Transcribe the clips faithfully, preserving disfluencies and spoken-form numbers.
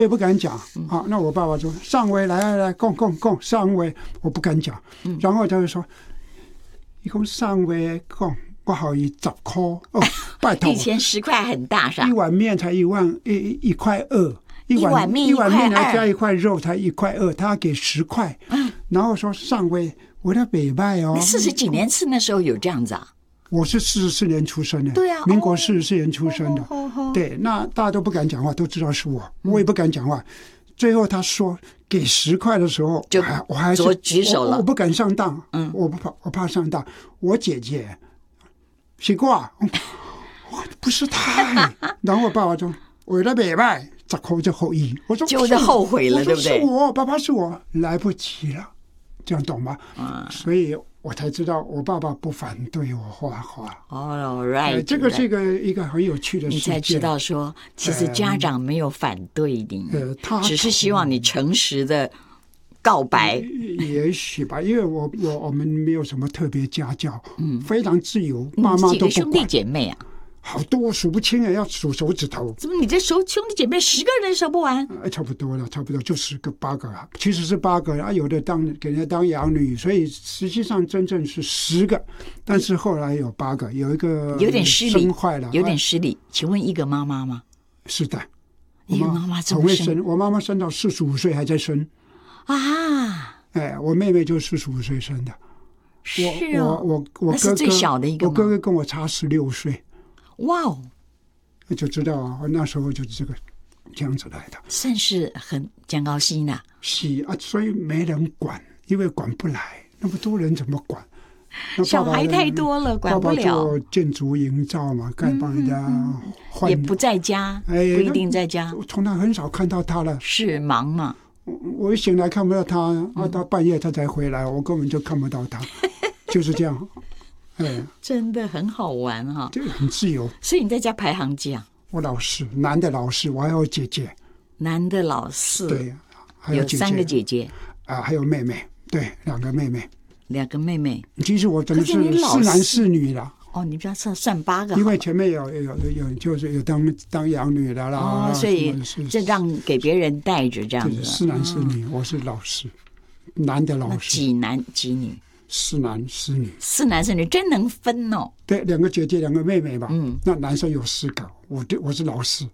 也不敢讲。好，那我爸爸说上位来来来，供供供上位，我不敢讲。然后他就说，一共上位供。不好意思，十块哦，拜托。 以前十块很大是吧？ 一碗面才一万一一块二， 一碗面一碗面还加一块肉才一块二，他要给十块。嗯，然后说上位，我在北拜哦。 四十几年次那时候有这样子啊？ 我是四十四年出生的， 对啊， 民国四十四年出生的。 哦哦哦、 对，那大家都不敢讲话，都知道是我，我也不敢讲话。最后他说给十块的时候， 就我还是举手了， 我, 我不敢上当，嗯，我不怕，我怕上当。我姐姐。西瓜，不是他。然后我爸爸说：“为了北拜，十块就后裔。”我说：“ 就是后悔了，对不对？” 是我，爸爸是我，来不及了，这样懂吗？嗯、所以我才知道我爸爸不反对我画画。 哦、oh, ，right，、呃、 这个是一个一个很有趣的事件。 你才知道说，其实家长没有反对你， 呃，他只是希望你诚实的。告白也许吧，因为我我我们没有什么特别家教，嗯，非常自由，爸妈都不管。 几个兄弟姐妹啊？ 好多数不清啊，要数手指头。 怎么你这手兄弟姐妹十个人数不完？ 哎，差不多了，差不多就十个八个啊，其实是八个啊，有的当给人家当养女，所以实际上真正是十个，但是后来有八个，有一个有点失礼， 生坏了， 有点失礼。请问一个妈妈吗？ 是的， 一个妈妈这么生，我妈妈生到四十五岁还在生。 啊， 哎，我妹妹就四十五岁生的， 是哦，我我我哥哥最小的一个， 我哥哥跟我差十六岁， 哇哦， 就知道啊，我那时候就是这个这样子来的， 算是很讲高兴的， 是啊，所以没人管，因为管不来，那么多人怎么管？ 小孩太多了，管不了。 爸爸做建筑营造嘛，该帮人家换， 也不在家， 哎， 不一定在家， 我从来很少看到他了， 是忙嘛。 我一醒来看不到他，啊，到半夜他才回来，我根本就看不到他，就是这样。哎， 真的很好玩哈， 这个很自由。 所以你在家排行几啊？ 我老四，男的老四，我还有姐姐。 男的老四， 对，还有姐姐， 有三个姐姐啊，还有妹妹，对，两个妹妹， 两个妹妹。 其实我真的是四男四女了。 哦，你不要算算八个， 因为前面有有有有就是有当当养女的啦， 哦，所以这让给别人带着这样子。 四男四女，我是老四，男的老四。 几男几女？ 四男四女。 四男四女真能分哦。 对，两个姐姐，两个妹妹吧。嗯，那男生有四个，我我是老四。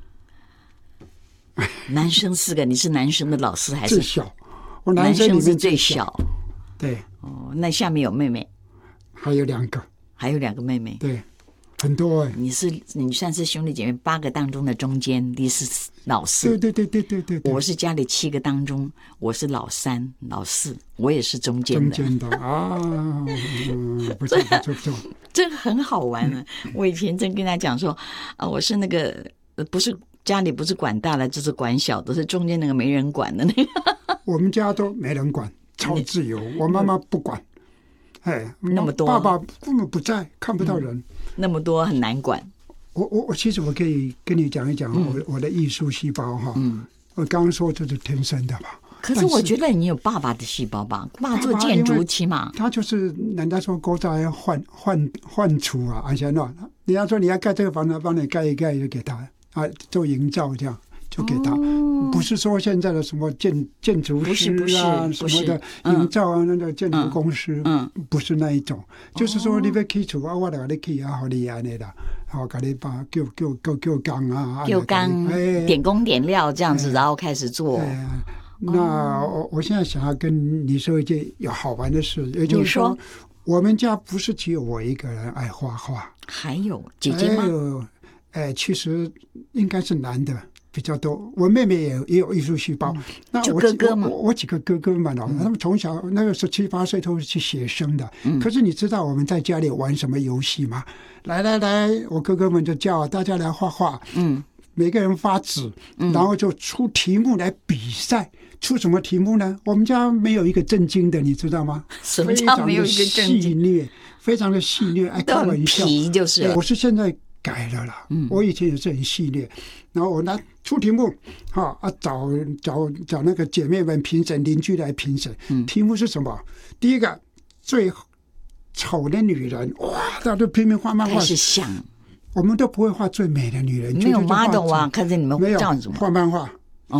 男生四个，你是男生的老四还是最小？我男生里面最小。 对。 哦，那下面有妹妹。 还有两个。 还有两个妹妹， 对，很多哎、欸。 你是你算是兄弟姐妹八个当中的中间，你是老四。 对对对对对 对, 对。 我是家里七个当中，我是老三、老四，我也是中间的。 中间的啊，嗯、不错不错不错， 这个很好玩啊！嗯、我以前真跟他讲说啊，我是那个不是家里不是管大的，就是管小的，是中间那个没人管的那个。 我们家都没人管，超自由。我妈妈不管。哎， 那么多， 爸爸根本不在，看不到人。嗯、 那么多很难管。 我我我，其实我可以跟你讲一讲我、嗯、我的艺术细胞哈。嗯。我刚刚说这是天生的吧？ 可是我觉得你有爸爸的细胞吧？爸爸做建筑起码。 他就是人家说国家要换换换厨啊，而且呢，人家说你要盖这个房子，帮你盖一盖就给他啊，做营造这样。就给他，哦、不是说现在的什么建建筑师啊什么的营造啊，那个建筑公司，嗯，不是那一种，嗯、就是说你要起厝啊，我来给你起啊，好厉害的啦，好给你把叫叫叫叫钢啊， 叫钢，点工点料这样子，哎、然后开始做。 哎、那我我现在想要跟你说一件有好玩的事，也就是说，我们家不是只有我一个人爱画画， 还有姐姐吗？ 还有，哎，其实应该是男的。比较多，我妹妹也也有艺术细胞。嗯、那我哥哥嘛， 我我几个哥哥嘛，嗯、他们从小那个十七八岁都是去写生的。嗯、可是你知道我们在家里玩什么游戏吗？来来来，我哥哥们就叫大家来画画。嗯，每个人发纸，嗯、然后就出题目来比赛。出什么题目呢？我们家没有一个正经的，你知道吗？ 什么叫没有一个正经？ 戏谑，非常的戏谑，爱开玩笑。 皮就是了。 我是现在改了啦。嗯，我以前也是很戏谑。然后我拿出题目，哈啊找找找那个姐妹们评审，邻居来评审。嗯，题目是什么？第一个最丑的女人，哇，大家都拼命画漫画。 开始想， 我们都不会画最美的女人， 没有 model 啊，看着你们没有这样子画漫画。